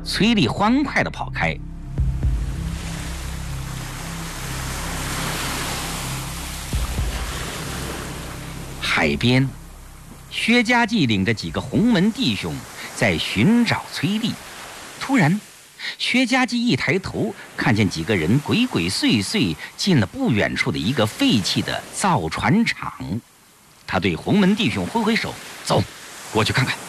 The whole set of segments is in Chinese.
崔丽欢快地跑开。海边，薛家记领着几个洪门弟兄在寻找崔丽。突然，薛家记一抬头，看见几个人鬼鬼祟祟进了不远处的一个废弃的造船厂。他对洪门弟兄挥挥手：“走，过去看看。”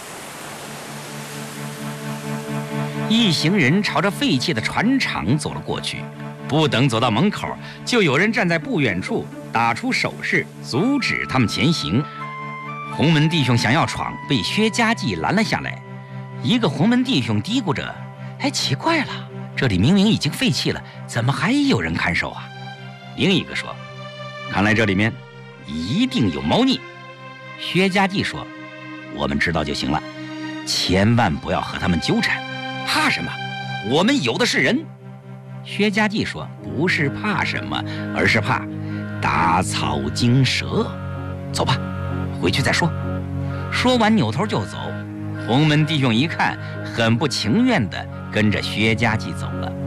一行人朝着废弃的船厂走了过去。不等走到门口，就有人站在不远处打出手势，阻止他们前行。洪门弟兄想要闯，被薛家记拦了下来。一个洪门弟兄嘀咕着：“哎，奇怪了，这里明明已经废弃了，怎么还有人看守啊？”另一个说：“看来这里面一定有猫腻。”薛家记说：“我们知道就行了，千万不要和他们纠缠。怕什么？我们有的是人。”薛家记说：“不是怕什么，而是怕打草惊蛇。走吧，回去再说。”说完扭头就走。洪门弟兄一看，很不情愿地跟着薛家记走了。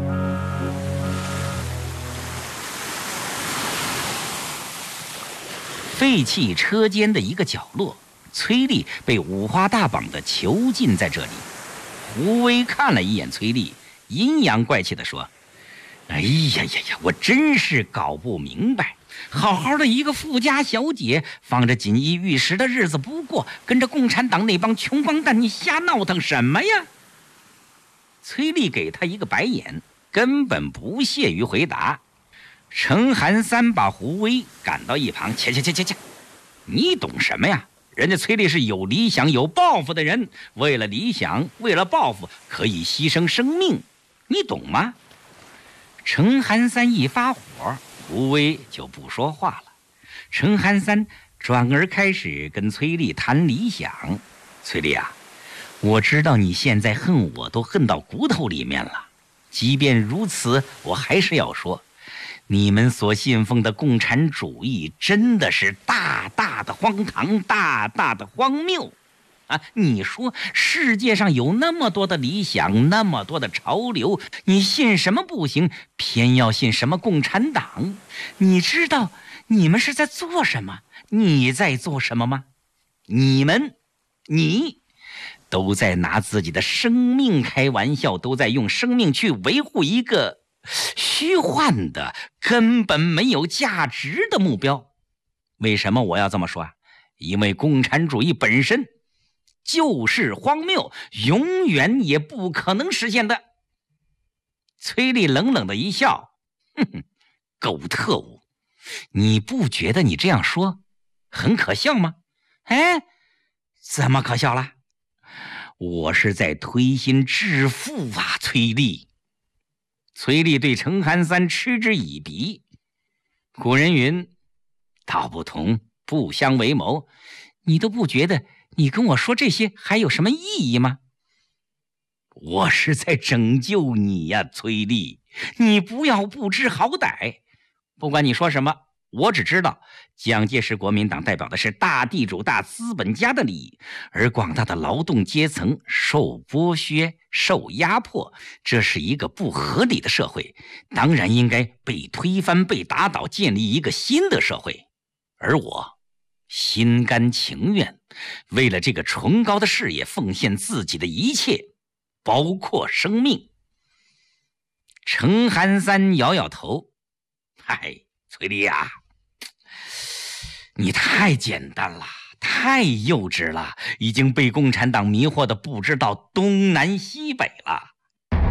废弃车间的一个角落，崔丽被五花大绑地囚禁在这里。胡威看了一眼崔丽，阴阳怪气地说：“哎呀呀呀，我真是搞不明白，好好的一个富家小姐，放着锦衣玉食的日子不过，跟着共产党那帮穷光蛋，你瞎闹腾什么呀？”崔丽给他一个白眼，根本不屑于回答。程寒三把胡威赶到一旁：“切，你懂什么呀？人家崔丽是有理想有抱负的人，为了理想为了抱负可以牺牲生命，你懂吗？”程寒三一发火，胡威就不说话了。程寒三转而开始跟崔丽谈理想：“崔丽啊，我知道你现在恨我都恨到骨头里面了，即便如此，我还是要说，你们所信奉的共产主义真的是大大的荒唐，大大的荒谬啊！你说世界上有那么多的理想，那么多的潮流，你信什么不行，偏要信什么共产党？你知道你们是在做什么？你在做什么吗？你都在拿自己的生命开玩笑，都在用生命去维护一个虚幻的根本没有价值的目标。为什么我要这么说啊？因为共产主义本身就是荒谬，永远也不可能实现的。崔丽冷冷的一笑：“哼哼，狗特务，你不觉得你这样说很可笑吗？”“哎，怎么可笑了？我是在推心置腹啊，崔丽。”崔丽对程寒三嗤之以鼻。古人云：“道不同，不相为谋。”你都不觉得你跟我说这些还有什么意义吗？我是在拯救你呀，崔丽，你不要不知好歹。不管你说什么，我只知道蒋介石国民党代表的是大地主大资本家的利益，而广大的劳动阶层受剥削受压迫，这是一个不合理的社会，当然应该被推翻被打倒，建立一个新的社会。而我心甘情愿为了这个崇高的事业奉献自己的一切，包括生命。程寒三摇摇头：“嗨，崔丽啊，你太简单了，太幼稚了，已经被共产党迷惑的不知道东南西北了。